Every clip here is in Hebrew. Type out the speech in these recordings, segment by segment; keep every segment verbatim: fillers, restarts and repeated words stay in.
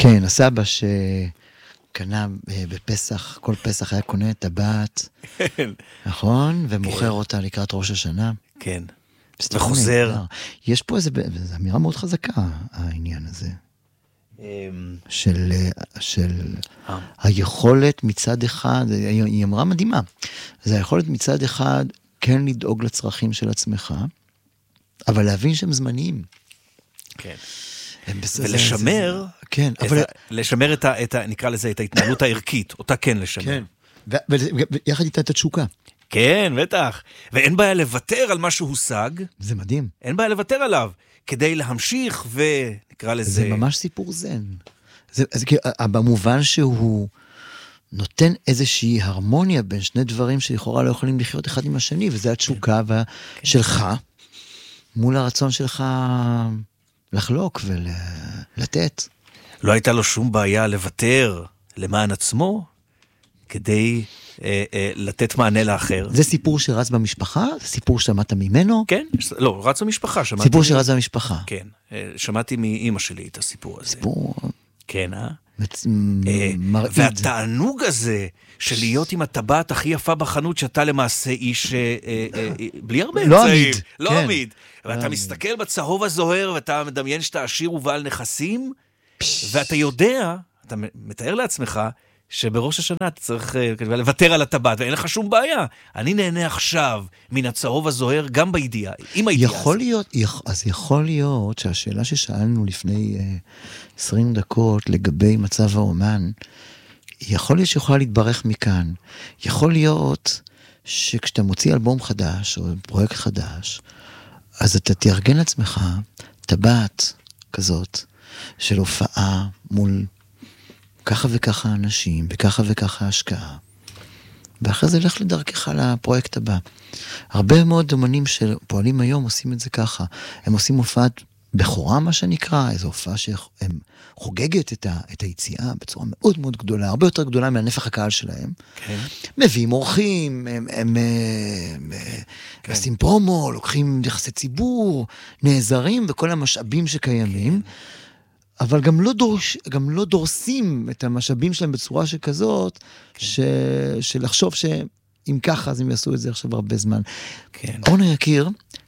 כן, הסבא שקנה בפסח, כל פסח היה קונה טבעת, נכון? ומוכר אותה לקראת ראש השנה. כן. וחוזר. יש פה איזו אמירה מאוד חזקה, העניין הזה. של, של היכולת מצד אחד, היא אמרה מדהימה, זה היכולת מצד אחד כן לדאוג לצרכים של עצמך, אבל להבין שהם זמניים. כן. ולשמר, כן, אבל לשמר את ה, את ה, נקרא לזה, את ההתנהלות הערכית, אותה כן לשמר. כן. ויחד איתה את התשוקה. כן, בטח. ואין בעיה לוותר על מה שהושג. זה מדהים. אין בעיה לוותר עליו, כדי להמשיך ונקרא לזה... זה ממש סיפור זן. זה, זה, במובן שהוא נותן איזושהי הרמוניה בין שני דברים שלכאורה לא יכולים לחיות אחד עם השני, וזה התשוקה כן. שלך, מול הרצון שלך לחלוק ולתת. לא הייתה לו שום בעיה לוותר למען עצמו, כדי אה, אה, לתת מענה לאחר. זה סיפור שרץ במשפחה? זה סיפור ששמעת ממנו? כן, לא, רץ במשפחה. סיפור שרץ במשפחה. כן, אה, שמעתי מאמא שלי את הסיפור הזה. סיפור... כן, אה? מצ... אה מרעיד. והתענוג הזה של להיות עם הטבעת הכי יפה בחנות, שאתה למעשה איש אה, אה, אה, בלי הרבה לא אמצעים. עמיד. לא כן. עמיד. ואתה מסתכל בצהוב הזוהר, ואתה מדמיין שאתה עשיר ובעל נכסים, ואתה יודע, אתה מתאר לעצמך, שבראש השנה אתה צריך לוותר על הטבעת, ואין לך שום בעיה. אני נהנה עכשיו מן הצהוב הזוהר, גם בידיעה, עם הידיעה. יכול להיות, אז יכול להיות שהשאלה ששאלנו לפני עשרים דקות לגבי מצב האומן, יכול להיות שיכולה להתברך מכאן. יכול להיות שכשאתה מוציא אלבום חדש, או פרויקט חדש, אז אתה תארגן לעצמך טבעת כזאת, של הופעה מול ככה וככה אנשים, וככה וככה השקעה. ואחרי זה הולך לדרכך לפרויקט הבא. הרבה מאוד אומנים שפועלים היום עושים את זה ככה. הם עושים הופעת בכורה, מה שנקרא, איזו הופעה שהם חוגגת את, ה, את היציאה בצורה מאוד מאוד גדולה, הרבה יותר גדולה מהנפח הקהל שלהם. כן. מביאים אורחים, הם, הם, הם כן. עושים פרומו, לוקחים יחסי ציבור, נעזרים וכל המשאבים שקיימים. כן. אבל גם לא, דורש, גם לא דורסים את המשאבים שלהם בצורה שכזאת, כן. ש, שלחשוב שאם ככה, אז הם יעשו את זה עכשיו הרבה זמן. כן. אורנה יקיר,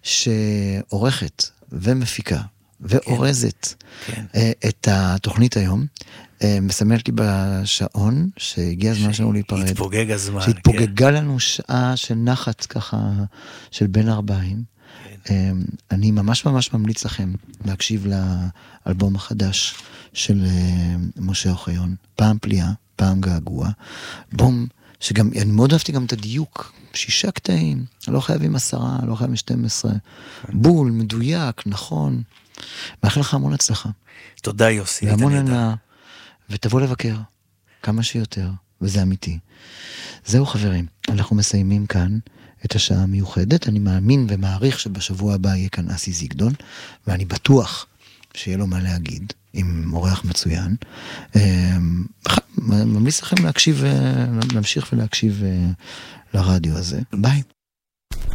שעורכת ומפיקה ואורזת כן. את התוכנית היום, מסמלת לי בשעון, שהגיע הזמן שלנו להיפרד. שהתפוגג הזמן. שהתפוגגה כן. לנו שעה של נחת ככה, של בין ארבעים. אני ממש ממש ממליץ לכם להקשיב לאלבום החדש של משה אוחיון, פעם פליאה, פעם געגוע, אלבום שגם, אני מאוד אהבתי גם את הדיוק, שישה קטעים, לא חייבים עשרה, לא חייבים שתים עשרה, בול, מדויק, נכון, מאחל לך המון הצלחה. תודה יוסי. והמון ענה, ותבוא לבקר כמה שיותר, וזה אמיתי. זהו חברים, אנחנו מסיימים כאן את השעה המיוחדת. אני מאמין ומעריך שבשבוע הבא יהיה כאן אסי זיגדון, ואני בטוח שיהיה לו מה להגיד, עם אורח מצוין. ממליץ לכם להקשיב, להמשיך ולהקשיב לרדיו הזה. ביי.